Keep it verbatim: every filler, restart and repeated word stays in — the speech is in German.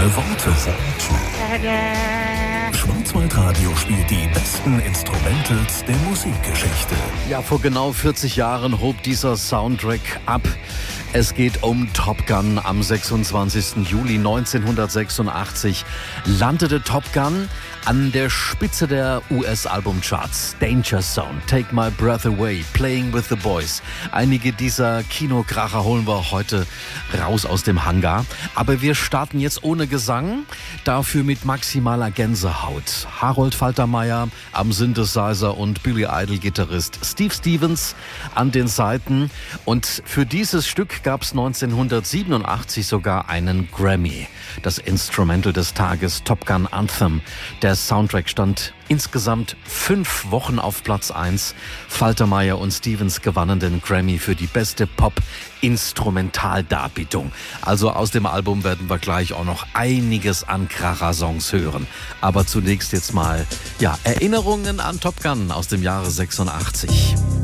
Worte. Schwarzwaldradio spielt die besten Instrumentals der Musikgeschichte. Ja, vor genau vierzig Jahren hob dieser Soundtrack ab. Es geht um Top Gun. Am sechsundzwanzigsten Juli neunzehnhundertsechsundachtzig landete Top Gun an der Spitze der U S-Albumcharts. Danger Zone, Take My Breath Away, Playing with the Boys. Einige dieser Kinokracher holen wir heute raus aus dem Hangar. Aber wir starten jetzt ohne Gesang, dafür mit maximaler Gänsehaut. Harold Faltermeier am Synthesizer und Billy Idol-Gitarrist Steve Stevens an den Saiten. Und für dieses Stück gab es neunzehnhundertsiebenundachtzig sogar einen Grammy. Das Instrumental des Tages, Top Gun Anthem. Der Soundtrack stand insgesamt fünf Wochen auf Platz eins. Faltermeier und Stevens gewannen den Grammy für die beste Pop-Instrumentaldarbietung. Also aus dem Album werden wir gleich auch noch einiges an Kracher-Songs hören. Aber zunächst jetzt mal, ja, Erinnerungen an Top Gun aus dem Jahre sechsundachtzig.